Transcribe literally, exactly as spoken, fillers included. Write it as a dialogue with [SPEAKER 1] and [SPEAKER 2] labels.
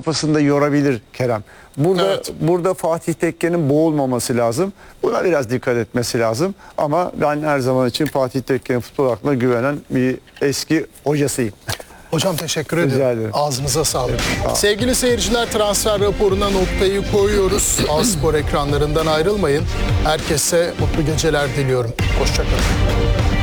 [SPEAKER 1] kafasında yorabilir Kerem. Burada
[SPEAKER 2] Evet.
[SPEAKER 1] burada Fatih Tekke'nin boğulmaması lazım. Buna biraz dikkat etmesi lazım. Ama ben her zaman için Fatih Tekke'nin futbol aklına güvenen bir eski hocasıyım.
[SPEAKER 2] Hocam teşekkür
[SPEAKER 1] Rica
[SPEAKER 2] ediyorum.
[SPEAKER 1] ederim.
[SPEAKER 2] Ağzınıza sağlık. Sevgili seyirciler, transfer raporuna noktayı koyuyoruz. A-Spor ekranlarından ayrılmayın. Herkese mutlu geceler diliyorum. Hoşça kalın.